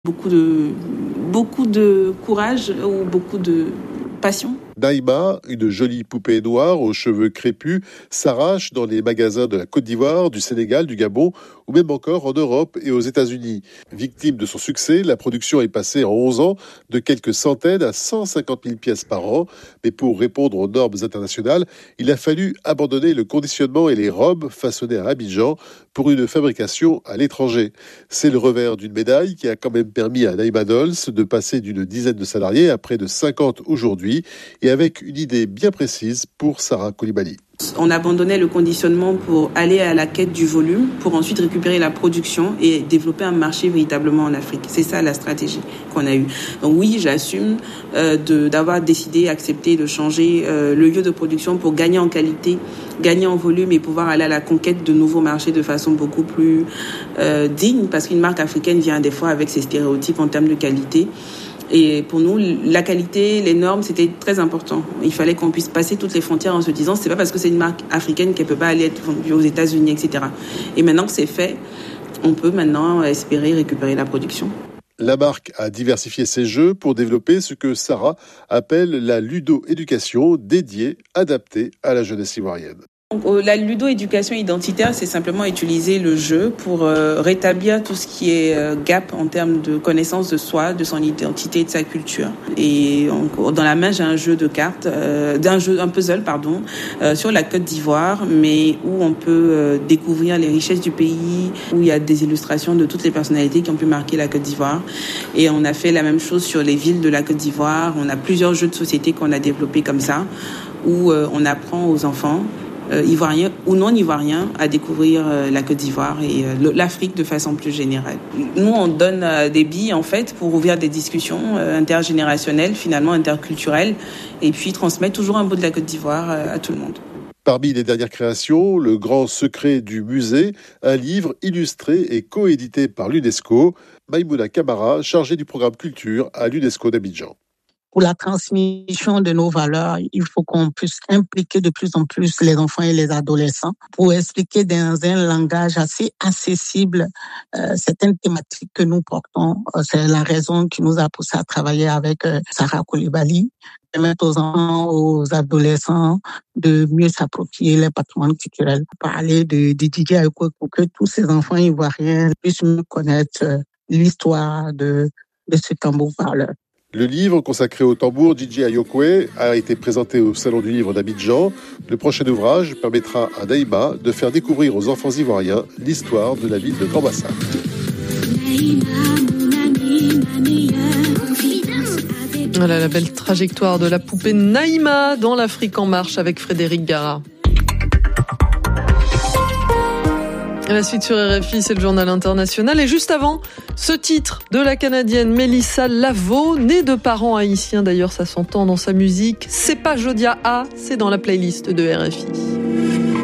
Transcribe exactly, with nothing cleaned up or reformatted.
Beaucoup de, beaucoup de courage ou beaucoup de passion. Naïma, une jolie poupée noire aux cheveux crépus, s'arrache dans les magasins de la Côte d'Ivoire, du Sénégal, du Gabon ou même encore en Europe et aux États-Unis. Victime de son succès, la production est passée en onze ans de quelques centaines à cent cinquante mille pièces par an. Mais pour répondre aux normes internationales, il a fallu abandonner le conditionnement et les robes façonnées à Abidjan pour une fabrication à l'étranger. C'est le revers d'une médaille qui a quand même permis à Naïma Dolls de passer d'une dizaine de salariés à près de cinquante aujourd'hui et avec une idée bien précise pour Sarah Coulibaly. On abandonnait le conditionnement pour aller à la quête du volume, pour ensuite récupérer la production et développer un marché véritablement en Afrique. C'est ça la stratégie qu'on a eue. Donc oui, j'assume euh, de, d'avoir décidé, accepté de changer euh, le lieu de production pour gagner en qualité, gagner en volume et pouvoir aller à la conquête de nouveaux marchés de façon beaucoup plus euh, digne, parce qu'une marque africaine vient des fois avec ses stéréotypes en termes de qualité. Et pour nous, la qualité, les normes, c'était très important. Il fallait qu'on puisse passer toutes les frontières en se disant, c'est pas parce que c'est une marque africaine qu'elle peut pas aller être vendue aux États-Unis, et cetera. Et maintenant que c'est fait, on peut maintenant espérer récupérer la production. La marque a diversifié ses jeux pour développer ce que Sarah appelle la ludo-éducation dédiée, adaptée à la jeunesse ivoirienne. La ludo-éducation identitaire, c'est simplement utiliser le jeu pour euh, rétablir tout ce qui est euh, gap en termes de connaissance de soi, de son identité et de sa culture. Et on, dans la main, j'ai un jeu de cartes, euh, d'un jeu, un puzzle, pardon, euh, sur la Côte d'Ivoire, mais où on peut euh, découvrir les richesses du pays, où il y a des illustrations de toutes les personnalités qui ont pu marquer la Côte d'Ivoire. Et on a fait la même chose sur les villes de la Côte d'Ivoire. On a plusieurs jeux de société qu'on a développés comme ça, où euh, on apprend aux enfants Euh, ivoiriens ou non ivoiriens à découvrir euh, la Côte d'Ivoire et euh, l'Afrique de façon plus générale. Nous, on donne euh, des billes en fait pour ouvrir des discussions euh, intergénérationnelles, finalement interculturelles, et puis transmettre toujours un bout de la Côte d'Ivoire euh, à tout le monde. Parmi les dernières créations, le grand secret du musée, un livre illustré et coédité par l'UNESCO. Maïmouna Camara, chargée du programme culture à l'UNESCO d'Abidjan. Pour la transmission de nos valeurs, il faut qu'on puisse impliquer de plus en plus les enfants et les adolescents pour expliquer dans un langage assez accessible euh, certaines thématiques que nous portons. C'est la raison qui nous a poussé à travailler avec euh, Sarah Coulibaly, permettre aux enfants, aux adolescents de mieux s'approprier les patrimoines culturels. Parler de, de D J Ayokwe pour que tous ces enfants ivoiriens puissent mieux connaître euh, l'histoire de, de ce tambour parleur. Le livre consacré au tambour D J Ayokwe a été présenté au Salon du Livre d'Abidjan. Le prochain ouvrage permettra à Naïma de faire découvrir aux enfants ivoiriens l'histoire de la ville de Grand Bassam. Voilà la belle trajectoire de la poupée Naïma dans l'Afrique en marche avec Frédéric Gara. La suite sur R F I, c'est le journal international. Et juste avant, ce titre de la Canadienne Mélissa Lavo, née de parents haïtiens, d'ailleurs ça s'entend dans sa musique. C'est pas Jodia A, c'est dans la playlist de R F I.